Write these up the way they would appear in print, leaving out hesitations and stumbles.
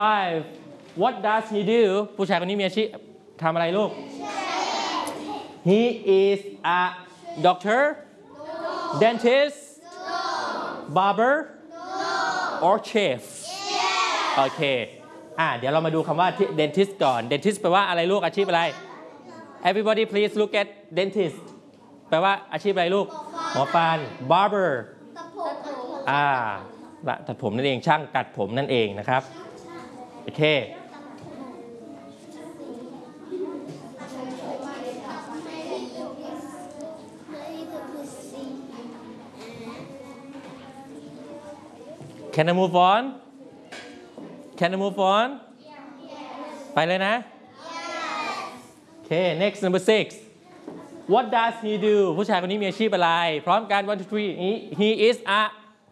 5 What does he do ผู้ชายคนนี้มีอาชีพทำอะไรลูก He is a doctor dentist barber or chef โอเคเดี๋ยวเรามาดูคำว่า dentist ก่อน dentist แปลว่าอะไรลูกอาชีพอะไร Everybody please look at dentist แปลว่าอาชีพอะไรลูกหมอฟัน barber ตัดผมนั่นเองช่างตัดผมนั่นเองนะครับโอเค Can I move on Can I move on ไปเลยนะโอเค next number 6 What does he do ผู้ชายคนนี้มีอาชีพอะไรพร้อมกัน 1 2 3 He is a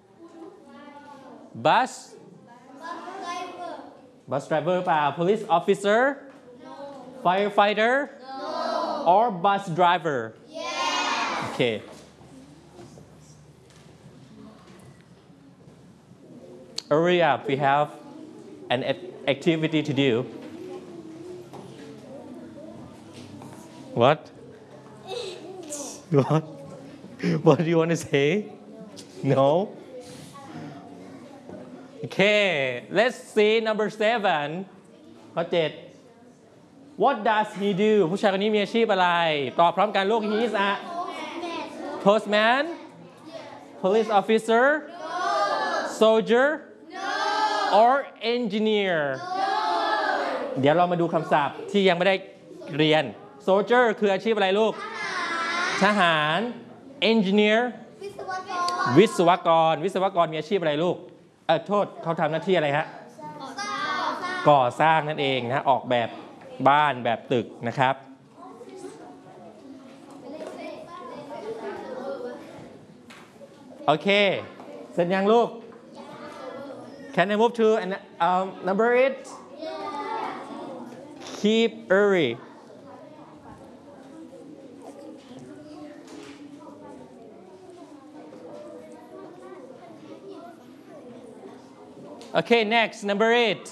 bus driver เปล่า police officer firefighter or bus driver okay hurry up we have an activity to do what what do you want to say no okay let's see number 7 ข้อ 7 what does he do ผู้ชายคนนี้มีอาชีพอะไรตอบพร้อมกันลูก he is a postman police officer soldier or engineer เดี๋ยวเรามาดูคำศัพท์ที่ยังไม่ได้เรียน soldier คืออาชีพอะไรลูกทหาร engineer วิศวกรมีอาชีพอะไรลูกโทษเขาทำหน้าที่อะไรฮะก่อสร้างนั่นเองนะออกแบบบ้านแบบตึกนะครับโอเคเสร็จยังลูกCan I move to number 8 Keep early Okay next number 8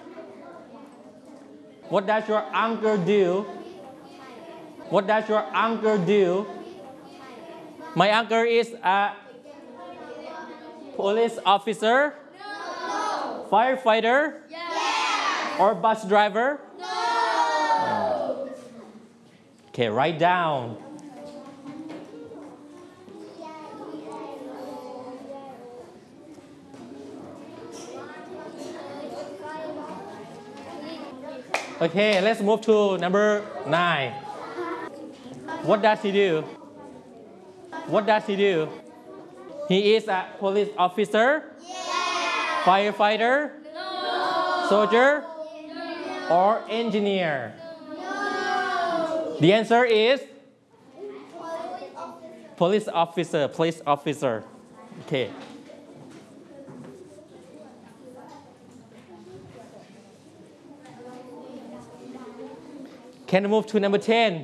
What does your uncle do What does your uncle do My uncle is a police officer Firefighter or bus driver Okay write down Okay let's move to number 9 What does he do What does he do He is a police officer Firefighter soldier or engineer The answer is police officer Okay Can we move to number 10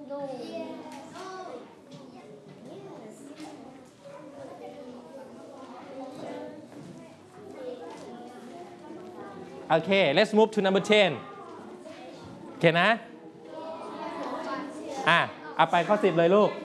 Okay let's move to number 10โอเคนะเอาไปข้อ 10 เลยลูก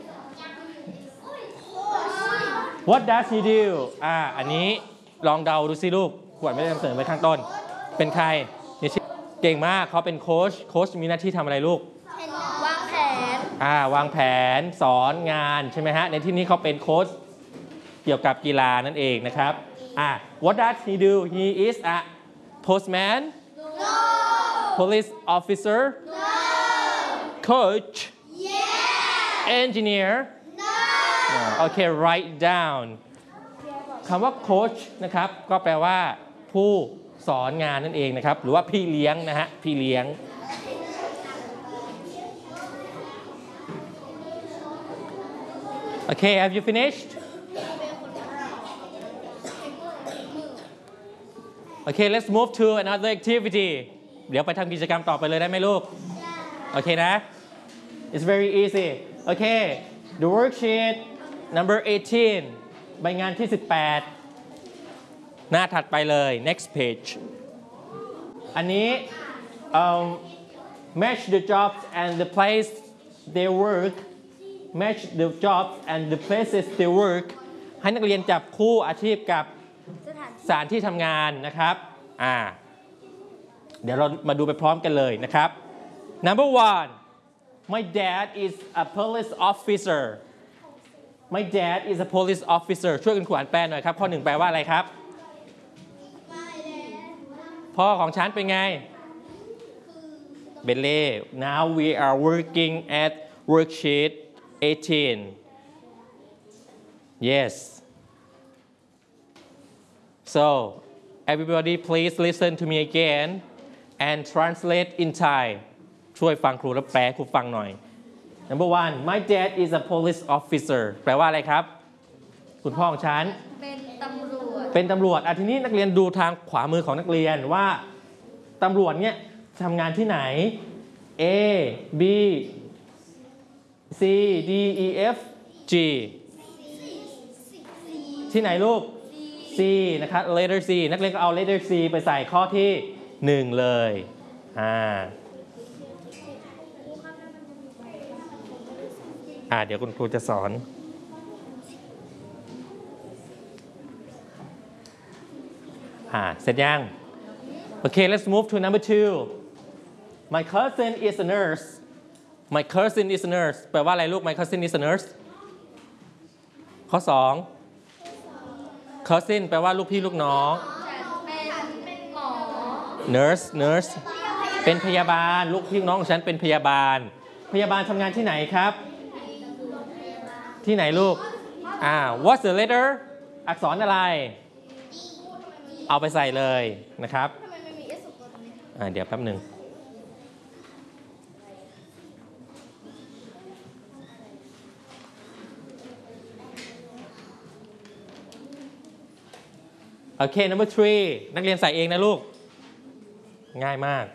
What does he do อันนี้ลองเดาดูสิลูกขวดไม่ได้นำเสนอไว้ข้างต้นเป็นใครเก่งมากเขาเป็นโค้ชมีหน้าที่ทำอะไรลูกวางแผนวางแผนสอนงานใช่ไหมฮะในที่นี้เขาเป็นโค้ชเกี่ยวกับกีฬานั่นเองนะครับWhat does he do He is a postman police officer coach engineer Okay write down คำว่า coach นะครับก็แปลว่าผู้สอนงานนั่นเองนะครับหรือว่าพี่เลี้ยงนะฮะพี่เลี้ยง Okay have you finished Okay let's move to another activity เดี๋ยวไปทำกิจกรรมต่อไปเลยได้ไหมลูกโอเคนะ It's very easy Okay the worksheet number 18 ใบงานที่ 18 หน้าถัดไปเลย next page อันนี้ match the jobs and the place they work match the jobs and the places they work ให้นักเรียนจับคู่อาชีพกับสถานที่ทำงานนะครับเดี๋ยวเรามาดูไปพร้อมกันเลยนะครับ Number 1 My dad is a police officer My dad is a police officer ช่วยกันขวานแปลหน่อยครับข้อ 1 แปลว่าอะไรครับพ่อของฉันเป็นไงเบลเล่ Now we are working at worksheet 18 Yes So everybody please listen to me again and translate in Thai ช่วยฟังครูแล้วแปลครูฟังหน่อย Number 1 My dad is a police officer แปลว่าอะไรครับคุณพ่อของฉันเป็นตำรวจทีนี้นักเรียนดูทางขวามือของนักเรียนว่าตำรวจเนี่ยทำงานที่ไหน A B C D E F G ที่ไหนลูก C นะครับ letter C นักเรียนก็เอา letter C ไปใส่ข้อที่ 1 เลยเดี๋ยวคุณครูจะสอนเสร็จยังOkay, let's move to number 2. My cousin is a nurse. My cousin is a nurse. แปลว่าอะไรลูก My cousin is a nurse. ข้อ 2 cousin แปลว่าลูกพี่ลูกน้อง เป็นหมอ nurse เป็นพยาบาลลูกพี่น้องของฉันเป็นพยาบาลทำงานที่ไหนครับที่ไหนลูกWhat's the letter อักษรอะไรเอาไปใส่เลยนะครับเดี๋ยวแป๊บหนึ่งโอเค number 3 นักเรียนใส่เองนะลูกง่ายมาก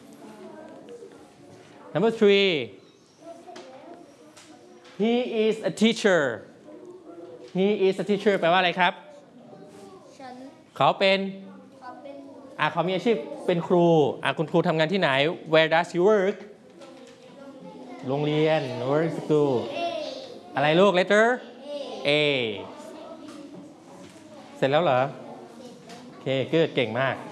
number 3 he is a teacher แปลว่าอะไรครับเขามีอาชีพเป็นครูคุณครูทำงานที่ไหน Where does he work โรงเรียน work school อะไรลูก letter A เสร็จแล้วเหรอโอเคgood เก่งมาก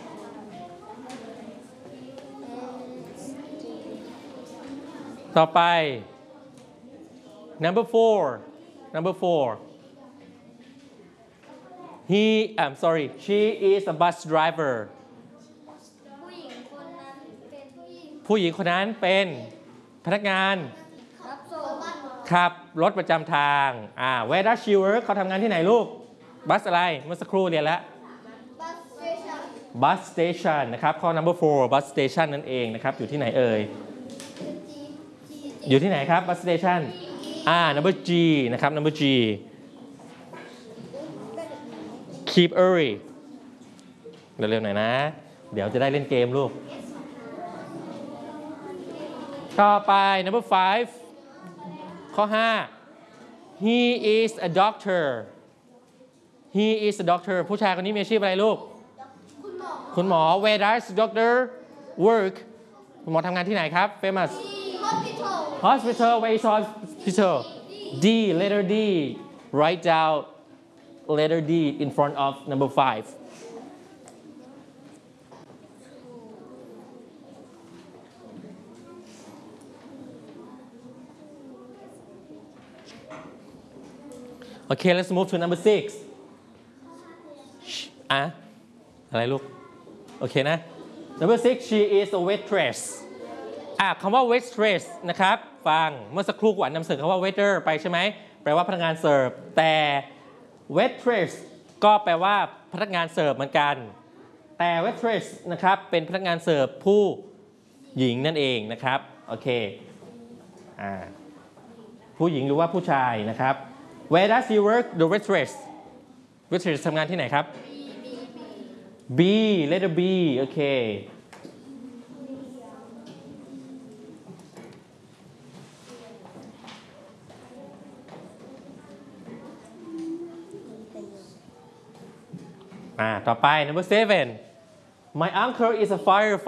ต่อไป number 4 she is a bus driver ผู้หญิงคนนั้นเป็นพนักงานขับรถประจำทางWhere does she work เขาทำงานที่ไหนลูกบัสอะไรเมื่อสักครู่เรียนแล้ว bus station นะครับข้อ number 4 bus station นั่นเองนะครับอยู่ที่ไหนเอ่ยอยู่ที่ไหนครับ bus station number G นะครับ number G keep early เร็วๆหน่อยนะเดี๋ยวจะได้เล่นเกมลูกต่อไป number 5 ข้อ 5 he is a doctor ผู้ชายคนนี้มีอาชีพอะไรลูกคุณหมอ Where does doctor work คุณหมอทำงานที่ไหนครับ famous hospital Where is hospital D letter D write down letter D in front of number 5Okay, let's move to number 6. อะไรลูกโอเคนะ Number 6 she is a waitress คำว่า waitress นะครับฟังเมื่อสักครู่ก่อนนำเสนอคำว่า waiter ไปใช่ไหมแปลว่าพนักงานเสิร์ฟแต่ waitress ก็แปลว่าพนักงานเสิร์ฟเหมือนกันแต่ waitress นะครับเป็นพนักงานเสิร์ฟผู้หญิงนั่นเองนะครับโอเคผู้หญิงหรือว่าผู้ชายนะครับWhere does he work? The waitress ทำงานที่ไหนครับ B letter B โอเคต่อไป number 7 My uncle is a firefighter